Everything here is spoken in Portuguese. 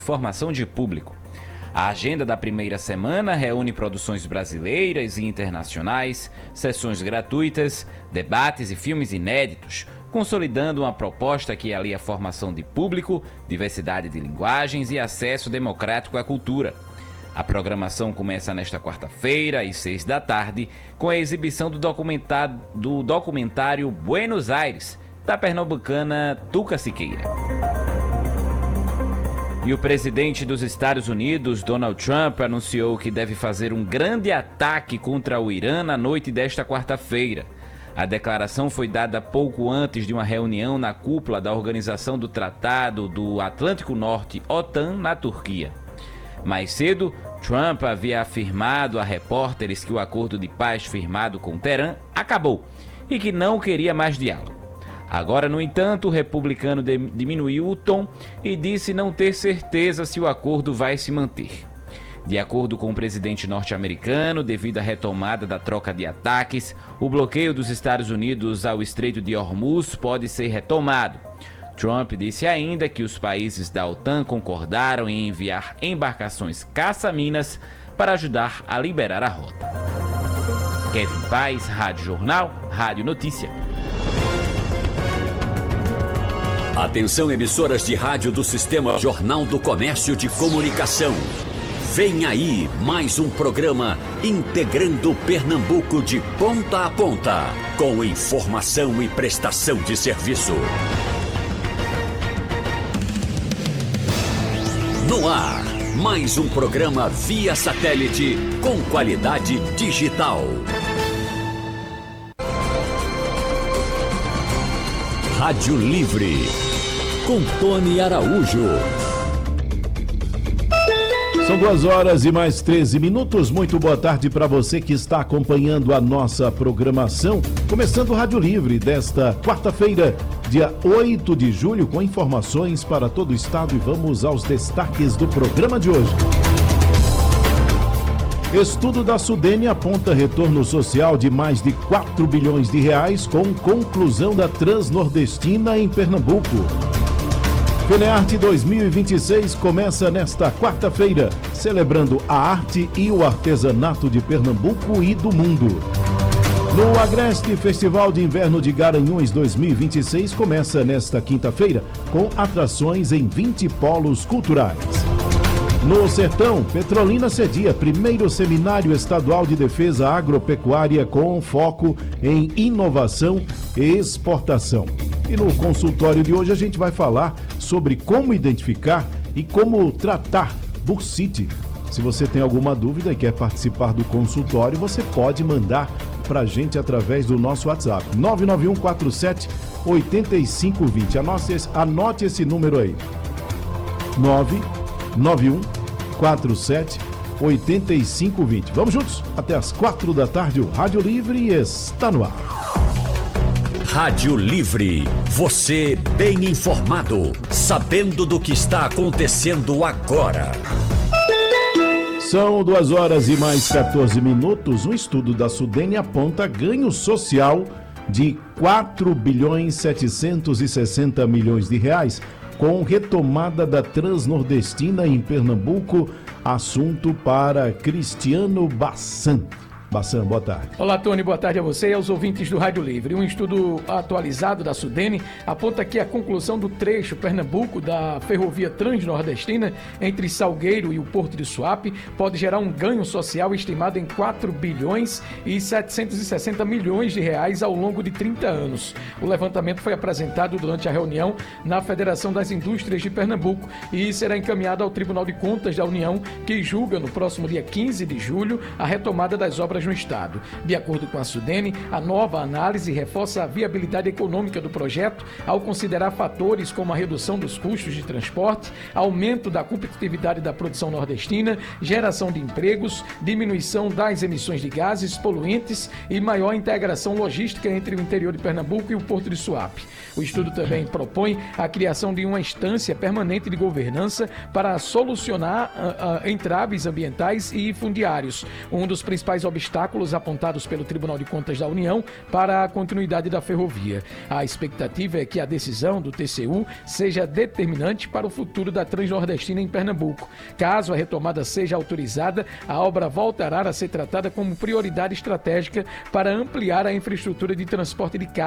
Formação de público. A agenda da primeira semana reúne produções brasileiras e internacionais, sessões gratuitas, debates e filmes inéditos, consolidando uma proposta que alia a formação de público, diversidade de linguagens e acesso democrático à cultura. A programação começa nesta quarta-feira, às 6 da tarde, com a exibição do documentário Buenos Aires, da pernambucana Tuca Siqueira. E o presidente dos Estados Unidos, Donald Trump, anunciou que deve fazer um grande ataque contra o Irã na noite desta quarta-feira. A declaração foi dada pouco antes de uma reunião na cúpula da Organização do Tratado do Atlântico Norte, OTAN, na Turquia. Mais cedo, Trump havia afirmado a repórteres que o acordo de paz firmado com Teherã acabou e que não queria mais diálogo. Agora, no entanto, o republicano diminuiu o tom e disse não ter certeza se o acordo vai se manter. De acordo com o presidente norte-americano, devido à retomada da troca de ataques, o bloqueio dos Estados Unidos ao Estreito de Hormuz pode ser retomado. Trump disse ainda que os países da OTAN concordaram em enviar embarcações caça-minas para ajudar a liberar a rota. Kevin Paz, Rádio Jornal, Rádio Notícia. Atenção, emissoras de rádio do Sistema Jornal do Comércio de Comunicação. Vem aí mais um programa integrando Pernambuco de ponta a ponta, com informação e prestação de serviço. No ar, mais um programa via satélite com qualidade digital. Rádio Livre, com Tony Araújo. São 2h mais 13. Muito boa tarde para você que está acompanhando a nossa programação. Começando o Rádio Livre desta quarta-feira, dia 8 de julho, com informações para todo o estado. E vamos aos destaques do programa de hoje. Estudo da Sudene aponta retorno social de mais de 4 bilhões de reais com conclusão da Transnordestina em Pernambuco. FENEARTE 2026 começa nesta quarta-feira, celebrando a arte e o artesanato de Pernambuco e do mundo. No Agreste, Festival de Inverno de Garanhuns 2026 começa nesta quinta-feira, com atrações em 20 polos culturais. No Sertão, Petrolina cedia primeiro Seminário Estadual de Defesa Agropecuária com foco em inovação e exportação. E no consultório de hoje a gente vai falar sobre como identificar e como tratar bursite. Se você tem alguma dúvida e quer participar do consultório, você pode mandar para a gente através do nosso WhatsApp, 99147-8520. Anote esse número aí, 99147-8520. Vamos juntos? Até às 4 da tarde, o Rádio Livre está no ar. Rádio Livre, você bem informado, sabendo do que está acontecendo agora. São 2h mais 14. Um estudo da Sudene aponta ganho social de 4 bilhões 760 milhões de reais com retomada da Transnordestina em Pernambuco. Assunto para Cristiano Bassan. Bassan, boa tarde. Olá, Tony, boa tarde a você e aos ouvintes do Rádio Livre. Um estudo atualizado da Sudene aponta que a conclusão do trecho Pernambuco da ferrovia Transnordestina entre Salgueiro e o Porto de Suape pode gerar um ganho social estimado em 4 bilhões e 760 milhões de reais ao longo de 30 anos. O levantamento foi apresentado durante a reunião na Federação das Indústrias de Pernambuco e será encaminhado ao Tribunal de Contas da União, que julga no próximo dia 15 de julho a retomada das obras no estado. De acordo com a Sudene, a nova análise reforça a viabilidade econômica do projeto ao considerar fatores como a redução dos custos de transporte, aumento da competitividade da produção nordestina, geração de empregos, diminuição das emissões de gases poluentes e maior integração logística entre o interior de Pernambuco e o Porto de Suape. O estudo também propõe a criação de uma instância permanente de governança para solucionar entraves ambientais e fundiários. Um dos principais obstáculos obstáculos apontados pelo Tribunal de Contas da União para a continuidade da ferrovia. A expectativa é que a decisão do TCU seja determinante para o futuro da Transnordestina em Pernambuco. Caso a retomada seja autorizada, a obra voltará a ser tratada como prioridade estratégica para ampliar a infraestrutura de transporte de carga